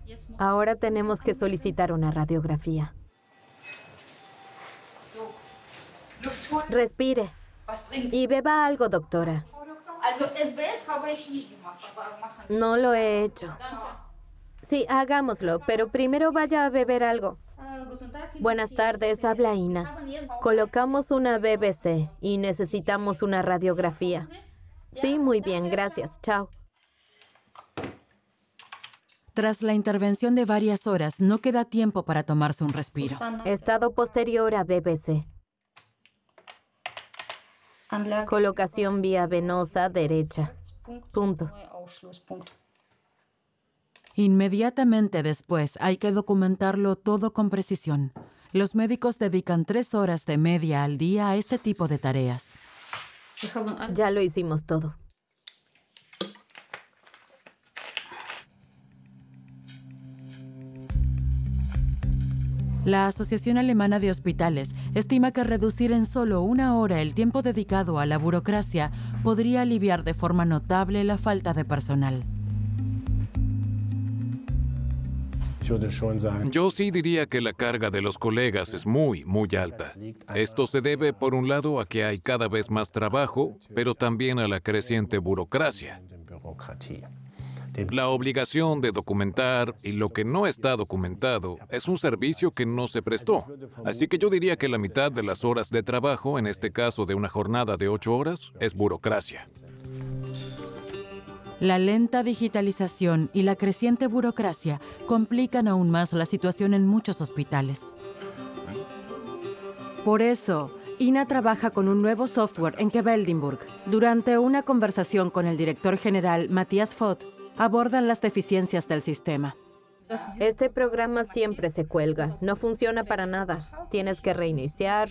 Ahora tenemos que solicitar una radiografía. Respire. Y beba algo, doctora. No lo he hecho. Sí, hagámoslo, pero primero vaya a beber algo. Buenas tardes, habla Ina. Colocamos una BBC y necesitamos una radiografía. Sí, muy bien, gracias. Chao. Tras la intervención de varias horas, no queda tiempo para tomarse un respiro. Estado posterior a BBC. Colocación vía venosa derecha. Punto. Inmediatamente después hay que documentarlo todo con precisión. Los médicos dedican 3 horas de media al día a este tipo de tareas. Ya lo hicimos todo. La Asociación Alemana de Hospitales estima que reducir en solo 1 hora el tiempo dedicado a la burocracia podría aliviar de forma notable la falta de personal. Yo sí diría que la carga de los colegas es muy alta. Esto se debe, por un lado, a que hay cada vez más trabajo, pero también a la creciente burocracia. La obligación de documentar y lo que no está documentado es un servicio que no se prestó. Así que yo diría que la mitad de las horas de trabajo, en este caso de una jornada de 8 horas, es burocracia. La lenta digitalización y la creciente burocracia complican aún más la situación en muchos hospitales. Por eso, Ina trabaja con un nuevo software en Quedlinburg. Durante una conversación con el director general, Matthias Vogt, abordan las deficiencias del sistema. Este programa siempre se cuelga. No funciona para nada. Tienes que reiniciar.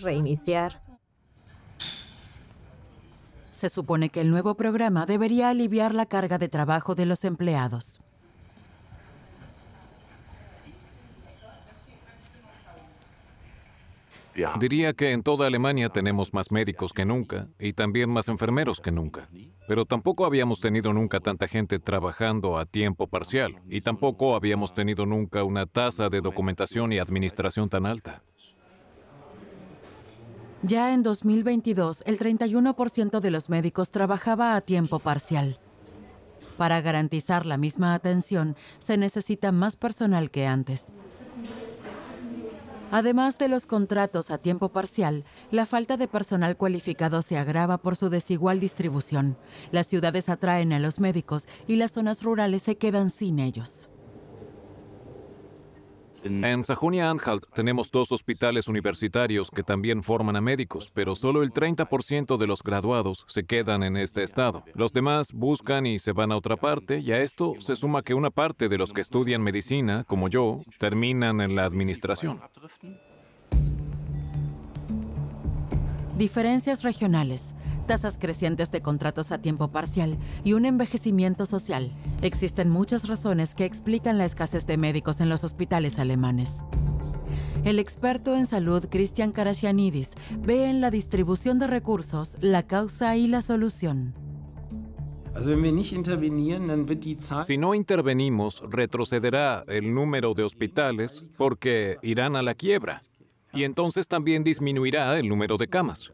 Se supone que el nuevo programa debería aliviar la carga de trabajo de los empleados. Diría que en toda Alemania tenemos más médicos que nunca y también más enfermeros que nunca. Pero tampoco habíamos tenido nunca tanta gente trabajando a tiempo parcial y tampoco habíamos tenido nunca una tasa de documentación y administración tan alta. Ya en 2022, el 31% de los médicos trabajaba a tiempo parcial. Para garantizar la misma atención, se necesita más personal que antes. Además de los contratos a tiempo parcial, la falta de personal cualificado se agrava por su desigual distribución. Las ciudades atraen a los médicos y las zonas rurales se quedan sin ellos. En Sajonia-Anhalt tenemos 2 hospitales universitarios que también forman a médicos, pero solo el 30% de los graduados se quedan en este estado. Los demás buscan y se van a otra parte, y a esto se suma que una parte de los que estudian medicina, como yo, terminan en la administración. Diferencias regionales, tasas crecientes de contratos a tiempo parcial y un envejecimiento social. Existen muchas razones que explican la escasez de médicos en los hospitales alemanes. El experto en salud Christian Karasianidis ve en la distribución de recursos la causa y la solución. Si no intervenimos, retrocederá el número de hospitales porque irán a la quiebra. Y entonces también disminuirá el número de camas.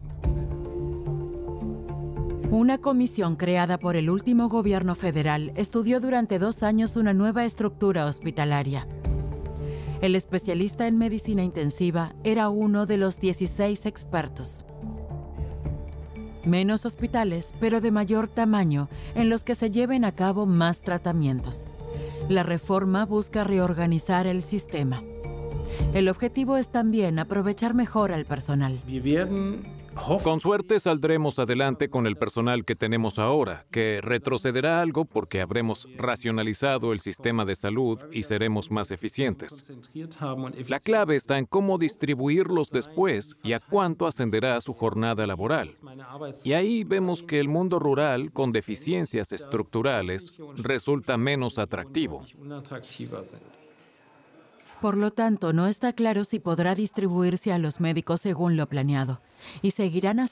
Una comisión creada por el último gobierno federal estudió durante 2 años una nueva estructura hospitalaria. El especialista en medicina intensiva era uno de los 16 expertos. Menos hospitales, pero de mayor tamaño, en los que se lleven a cabo más tratamientos. La reforma busca reorganizar el sistema. El objetivo es también aprovechar mejor al personal. Con suerte saldremos adelante con el personal que tenemos ahora, que retrocederá algo porque habremos racionalizado el sistema de salud y seremos más eficientes. La clave está en cómo distribuirlos después y a cuánto ascenderá su jornada laboral. Y ahí vemos que el mundo rural, con deficiencias estructurales, resulta menos atractivo. Por lo tanto, no está claro si podrá distribuirse a los médicos según lo planeado, y seguirán así